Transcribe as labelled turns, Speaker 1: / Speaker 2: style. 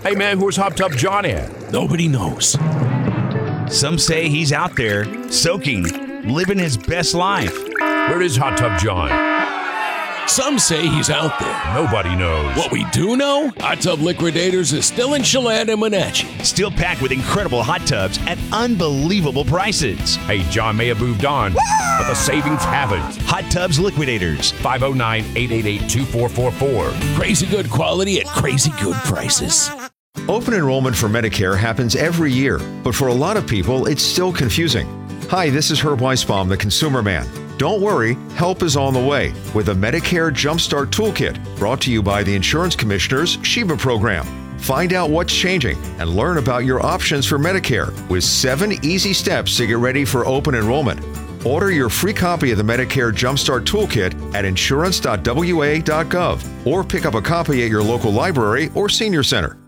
Speaker 1: Hey man, where's Hot Tub John at?
Speaker 2: Nobody knows.
Speaker 3: Some say he's out there, soaking, living his best life.
Speaker 1: Where is Hot Tub John?
Speaker 2: Some say he's out there.
Speaker 1: Nobody knows.
Speaker 2: What we do know, Hot Tub Liquidators is still in Chelan and Wenatchee.
Speaker 3: Still packed with incredible hot tubs at unbelievable prices.
Speaker 1: Hey, John may have moved on, but the savings haven't.
Speaker 3: Hot Tubs Liquidators.
Speaker 1: 509-888-2444.
Speaker 2: Crazy good quality at crazy good prices.
Speaker 4: Open enrollment for Medicare happens every year, but for a lot of people, it's still confusing. Hi, this is Herb Weisbaum, the Consumer Man. Don't worry, help is on the way with a Medicare Jumpstart Toolkit brought to you by the Insurance Commissioner's Sheba program. Find out what's changing and learn about your options for Medicare with 7 easy steps to get ready for open enrollment. Order your free copy of the Medicare Jumpstart Toolkit at insurance.wa.gov or pick up a copy at your local library or senior center.